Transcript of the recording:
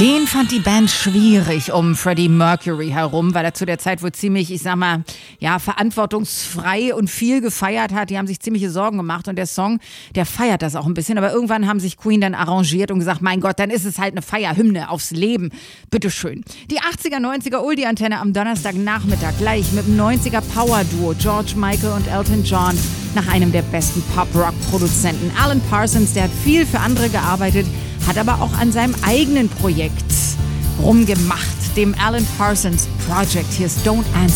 Den fand die Band schwierig um Freddie Mercury herum, weil er zu der Zeit wohl ziemlich, verantwortungsfrei und viel gefeiert hat. Die haben sich ziemliche Sorgen gemacht und der Song, der feiert das auch ein bisschen. Aber irgendwann haben sich Queen dann arrangiert und gesagt, mein Gott, dann ist es halt eine Feierhymne aufs Leben. Bitteschön. Die 80er, 90er Oldie-Antenne am Donnerstagnachmittag gleich mit dem 90er Power-Duo George Michael und Elton John nach einem der besten Pop-Rock-Produzenten. Alan Parsons, der hat viel für andere gearbeitet, hat aber auch an seinem eigenen Projekt rumgemacht, dem Alan Parsons Project. Hier ist Don't Answer